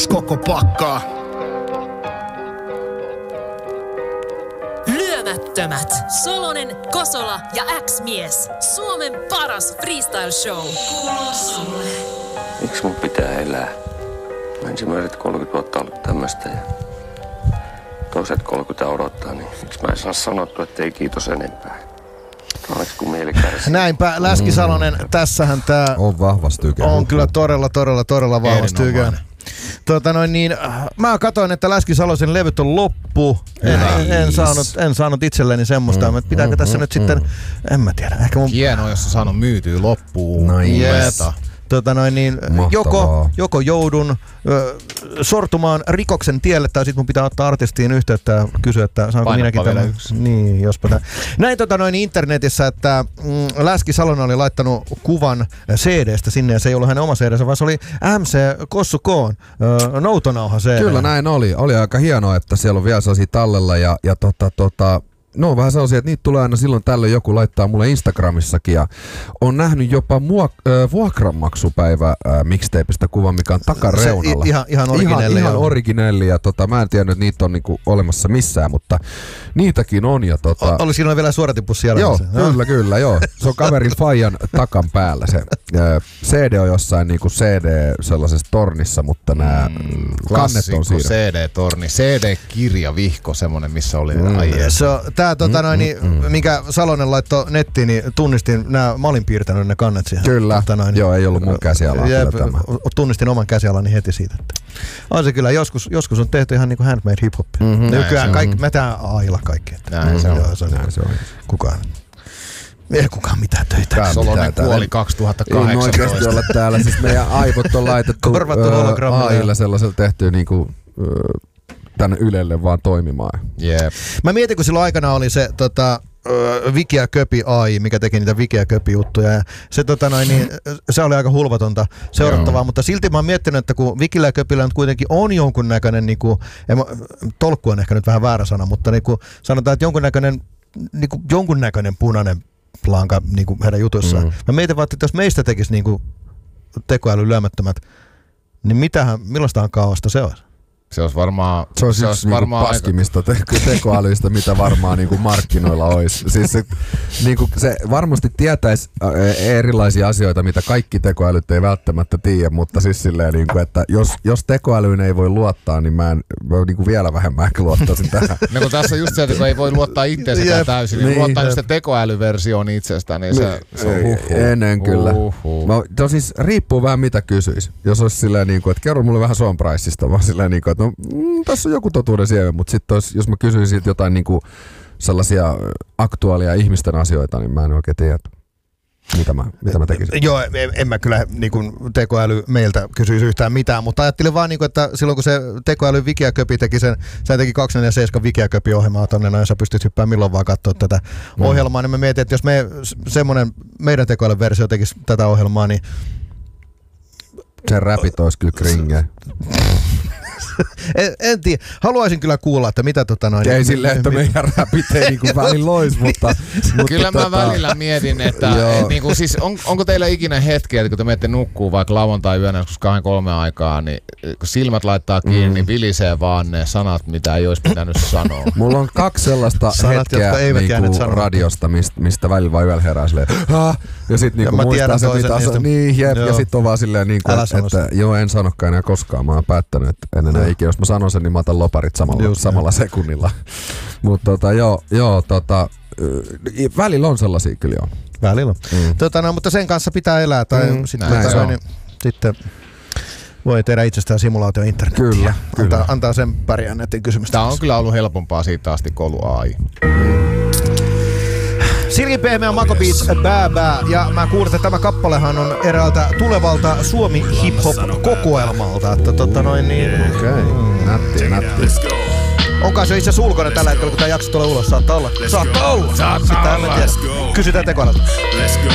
Koko pakkaa. Lyömättömät. Solonen, Kosola ja X-mies. Suomen paras freestyle show. Kuuluu sulle. Miksi mun pitää elää? Mä ensimmäiset 30 vuotta ollut tämmöstä ja toiset 30 odottaa, niin miksi mä en saa sanottua, että ei kiitos enempää. Oletko kun mieli kärsii? Näinpä, Läski Salonen, tässähän tää on vahvasti tykä. On kyllä todella vahvasti tykä. Mä katsoin, että Läski Salosen levyt on loppu. En saanut itselleni semmoista. Pitääkö tässä nyt sitten, en mä tiedä. Ehkä hienoa, jos sä saanut myytyä loppuun. Joko joudun sortumaan rikoksen tielle, tai sit mun pitää ottaa artistiin yhteyttä ja kysyä, että saanko minäkin tämän. Niin, jospa tämän. Näin internetissä, että Läski Salonen oli laittanut kuvan CDstä sinne, ja se ei ollut hänen oma CD:nsä, vaan se oli MC Kossu Koon noutonauha CD. Kyllä näin oli. Oli aika hienoa, että siellä on vielä sellaisia tallella ja no vähän sellaisia, että niitä tulee aina silloin tällöin, joku laittaa mulle Instagramissakin ja on nähnyt jopa vuokranmaksupäivä mixtapeista kuvan, mikä on takareunalla. Ihan originelli. Ihan originelli ja mä en tiennyt, että niitä on niinku olemassa missään, mutta niitäkin on. Ja oli siinä vielä suodatipussi siellä? Joo, kyllä, joo. Se on kaverin faijan takan päällä se. CD on jossain niinku CD sellaisessa tornissa, mutta nämä kannet on siinä. CD-torni, CD-kirja vihko, semmonen, missä oli Tää minkä Salonen laittoi nettiin, niin tunnistin, mä olin piirtänyt ne kannet siihen. Kyllä, joo, ei ollut mun käsialaa. Tunnistin oman käsialani heti siitä. On se kyllä, joskus on tehty ihan niinku handmade hip-hopia. Nykyään mä tään aila kaikki. Näin se on. Ei kukaan mitään töitä. Solonen kuoli 2018. Ei oikeasti olla täällä, siis meidän aivot on laitettu AI:lla sellaisella tehtyä niinku tänne Ylelle vaan toimimaan. Yep. Mä mietin, kun silloin aikana oli se Viki ja Köpi AI, mikä teki niitä Viki ja Köpi juttuja. Ja se oli aika hulvatonta seurattavaa, mutta silti mä oon miettinyt, että kun Vikillä ja Köpillä nyt kuitenkin on jonkunnäköinen, tolkku on ehkä nyt vähän väärä sana, mutta sanotaan, että jonkunnäköinen punainen lanka heidän jutussaan. Mä mietin vaan, että jos meistä tekisi tekoäly lyömättömät, niin millaistahan kaaosta se olisi? Se olisi varmaan paskimista tekoälyistä, mitä varmaan markkinoilla olisi. Siis se varmasti tietäisi erilaisia asioita, mitä kaikki tekoälyt ei välttämättä tiedä, mutta siis silleen, että jos tekoälyyn ei voi luottaa, niin mä vielä vähemmän ehkä luottaisin tähän. No kun tässä on just se, että ei voi luottaa itseensä täysin, niin luottaa just tekoälyversioon itsestään, niin se on Ennen kyllä. No siis riippuu vähän mitä kysyisi. Jos olisi silleen, että kerro mulle vähän Sean Priceista, vaan silleen, että no, tässä on joku totuuden siemen, mutta sitten jos mä kysyisin siitä jotain sellaisia aktuaalia ihmisten asioita, niin mä en oikein tiedä, mitä mä tekisin. Joo, en mä kyllä tekoäly meiltä kysyisi yhtään mitään, mutta ajattelin vaan, että silloin kun se tekoäly Viki ja Köpi teki sen 247 Viki ja Köpi -ohjelmaa tonne, ja sä pystyt hyppäämään milloin vaan katsoa tätä ohjelmaa, niin mä mietin, että jos meidän tekoälyn versio tekisi tätä ohjelmaa, niin sen räpit olisi kyllä kringeä. En tiedä. Haluaisin kyllä kuulla, että mitä ei silleen, että meidän räpit ei välillä lois, mutta kyllä mä välillä mietin, että siis onko teillä ikinä hetkiä, että kun te menette nukkuu vaikka lauantai-yönä joskus 2-3 aikaa, niin kun silmät laittaa kiinni, niin vilisee vaan ne sanat, mitä ei olisi pitänyt sanoa. Mulla on 2 sellaista hetkeä radiosta, mistä välillä vaan yöllä herää silleen, ja sit muistaa se niitä asioita, ja sit on vaan silleen, että joo, en sanokaan enää koskaan, mä oon päättänyt, että en enää ikinä. Jos mä sanon sen, niin mä otan loparit samalla sekunnilla. Mutta välillä on sellaisia kyllä joo. Välillä on. Mutta sen kanssa pitää elää. Tai sitten voi tehdä itsestään simulaatio internetiä. Kyllä. Antaa sen pärjää netin kysymystä. Tää on kyllä ollut helpompaa siitä asti kuin ollut AI. Silkin pehmeä Mako Beats Bää Bää, ja mä kuulin, että tämä kappalehan on eräältä tulevalta Suomi hip-hop-kokoelmalta. Nätti. Onkaan se itse asiassa ulkona tällä hetkellä, kun tää jakso tulee ulos? Saattaa olla. Sitä en tiedä. Kysytään tekoälyltä.